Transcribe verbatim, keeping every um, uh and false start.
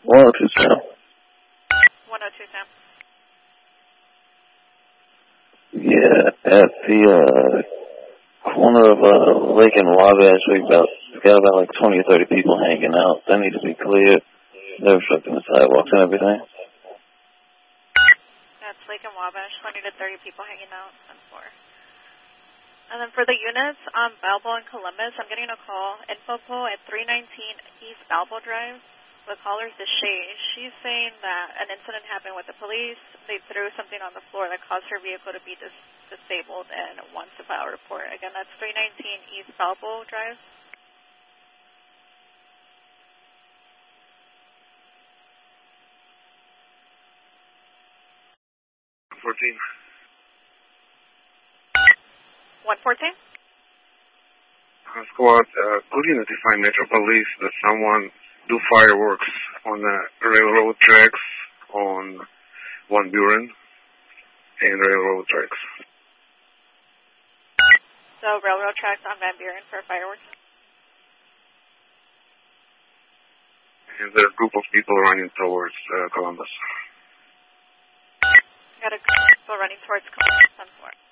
one oh two, Sam. one oh two, Sam. Yeah, at the uh, corner of uh, Lake and Wabash, we got we got about like twenty or thirty people hanging out. They need to be cleared. They're obstructing the sidewalks and everything. That's Lake and Wabash, twenty to thirty people hanging out on four. And then for the units on Balboa and Columbus, I'm getting a call. Infopo at three nineteen East Balboa Drive. The caller's Deshay. She's saying that an incident happened with the police. They threw something on the floor that caused her vehicle to be dis disabled and wants to file a report. Again, that's three nineteen East Balboa Drive. fourteen. one fourteen? Uh, squad, uh, could you notify Metro Police that someone do fireworks on the railroad tracks on Van Buren and railroad tracks? So railroad tracks on Van Buren for fireworks? And there's a group of people running towards uh, Columbus. Got a group of people running towards Columbus on four.